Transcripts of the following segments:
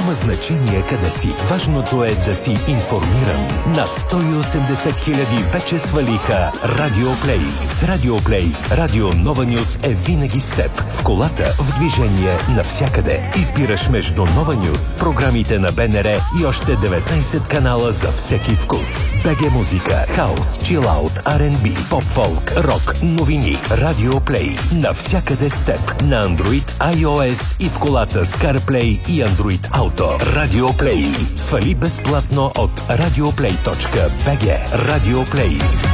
Няма значение къде си. Важното е да си информиран. Над 180 хиляди вече свалиха Радио Плей. С Радио Плей, Радио Нова Нюс е винаги с теб. В колата, в движение, навсякъде. Избираш между Нова Нюс, програмите на БНР и още 19 канала за всеки вкус. БГ музика, хаус, чилаут, R&B, поп-фолк, рок, новини. Радио Плей. Навсякъде с теб. На Android, iOS и в колата с CarPlay и Android Auto. Радио Плей. Свали безплатно от radioplay.bg. Радио Плей.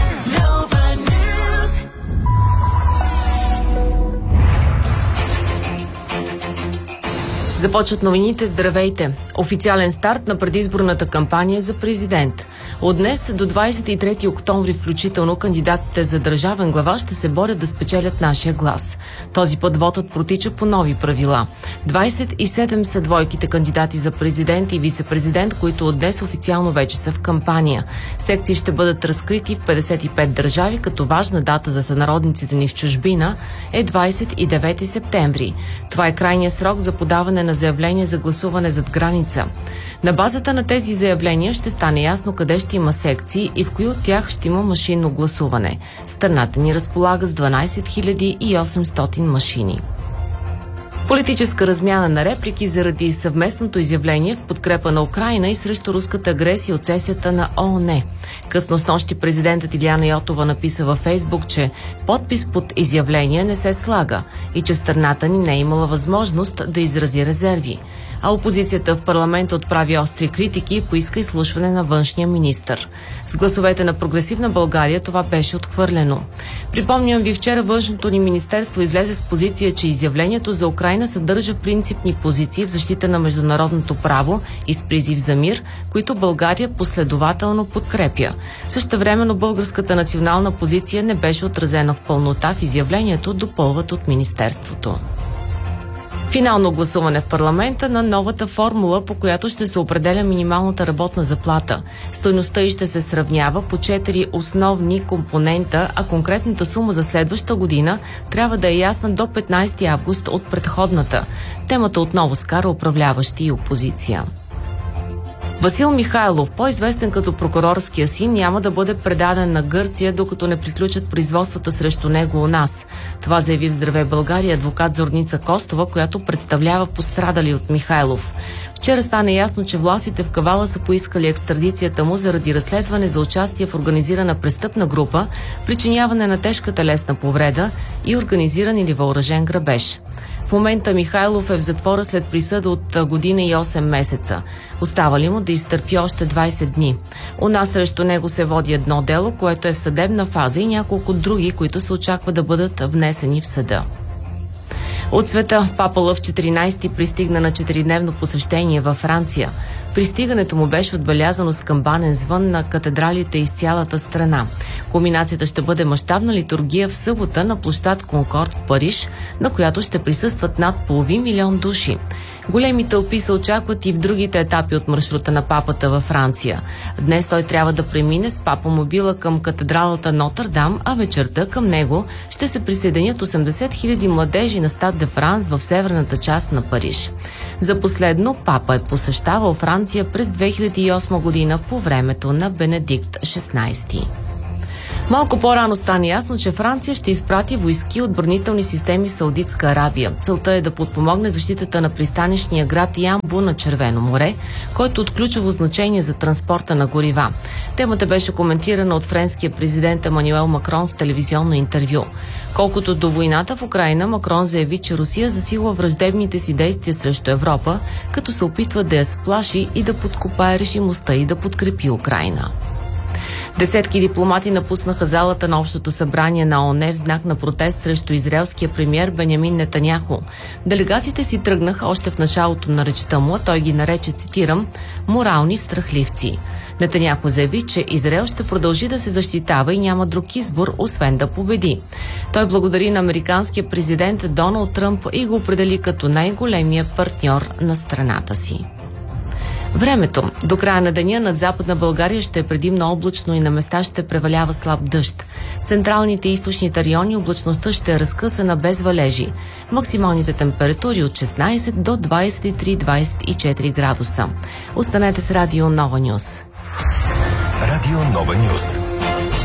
Започват новините. Здравейте! Официален старт на предизборната кампания за президент. От днес до 23 октомври включително кандидатите за държавен глава ще се борят да спечелят нашия глас. Този път вотът протича по нови правила. 27 са двойките кандидати за президент и вице-президент, които от днес официално вече са в кампания. Секции ще бъдат разкрити в 55 държави, като важна дата за сънародниците ни в чужбина е 29 септември. Това е крайният срок за подаване на заявление за гласуване зад граница. На базата на тези заявления ще стане ясно къде ще има секции и в кои от тях ще има машинно гласуване. Страната ни разполага с 12 800 машини. Политическа размяна на реплики заради съвместното изявление в подкрепа на Украйна и срещу руската агресия от сесията на ООН. Късно снощи президентът Илияна Йотова написа във Фейсбук, че подпис под изявление не се слага и че страната ни не е имала възможност да изрази резерви. А опозицията в парламента отправи остри критики и поиска изслушване на външния министър. С гласовете на Прогресивна България това беше отхвърлено. Припомням ви, вчера външното ни министерство излезе с позиция, че изявлението за Украйна съдържа принципни позиции в защита на международното право и с призив за мир, които България последователно подкрепя. Същевременно българската национална позиция не беше отразена в пълнота в изявлението, допълват от министерството. Финално гласуване в парламента на новата формула, по която ще се определя минималната работна заплата. Стойността й ще се сравнява по 4 основни компонента, а конкретната сума за следваща година трябва да е ясна до 15 август от предходната. Темата отново скара управляващи и опозиция. Васил Михайлов, по-известен като прокурорския син, няма да бъде предаден на Гърция, докато не приключат производствата срещу него у нас. Това заяви в Здравей България адвокат Зорница Костова, която представлява пострадали от Михайлов. Вчера стана ясно, че властите в Кавала са поискали екстрадицията му заради разследване за участие в организирана престъпна група, причиняване на тежка телесна повреда и организиран или въоръжен грабеж. В момента Михайлов е в затвора след присъда от година и 8 месеца. Остава ли му да изтърпи още 20 дни? У нас срещу него се води едно дело, което е в съдебна фаза и няколко други, които се очаква да бъдат внесени в съда. От света Папа Лъв 14 пристигна на 4-дневно посещение във Франция. Пристигането му беше отбелязано с камбанен звън на катедралите из цялата страна. Кулминацията ще бъде мащабна литургия в събота на площад Конкорд в Париж, на която ще присъстват над половин милион души. Големи тълпи се очакват и в другите етапи от маршрута на папата във Франция. Днес той трябва да премине с папомобила към катедралата Нотърдам, а вечерта към него ще се присъединят 80 000 младежи на Стад де Франс в северната част на Париж. За последно папа е посещавал Франция през 2008 година по времето на Бенедикт XVI. Малко по-рано стана ясно, че Франция ще изпрати войски отбранителни системи в Саудитска Арабия. Целта е да подпомогне защитата на пристанищния град Ямбу на Червено море, който е от ключово значение за транспорта на горива. Темата беше коментирана от френския президент Емануел Макрон в телевизионно интервю. Колкото до войната в Украйна, Макрон заяви, че Русия засилва враждебните си действия срещу Европа, като се опитва да я сплаши и да подкопае решимостта и да подкрепи Украйна. Десетки дипломати напуснаха залата на Общото събрание на ООН в знак на протест срещу израелския премиер Бенямин Нетаняху. Делегатите си тръгнаха още в началото на речта му, а той ги нарече, цитирам, «морални страхливци». Нетаняху заяви, че Израел ще продължи да се защитава и няма друг избор, освен да победи. Той благодари на американския президент Доналд Тръмп и го определи като най-големия партньор на страната си. Времето. До края на деня над Западна България ще е предимно облачно и на места ще превалява слаб дъжд. В централните и източните райони облачността ще е разкъсана без валежи. Максималните температури от 16 до 23-24 градуса. Останете с Радио Нова Нюс. Радио Нова Нюс.